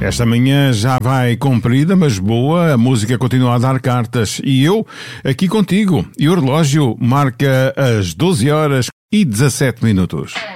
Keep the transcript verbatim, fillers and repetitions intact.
Esta manhã já vai comprida, mas boa, a música continua a dar cartas e eu aqui contigo. E o relógio marca as doze horas e dezassete minutos.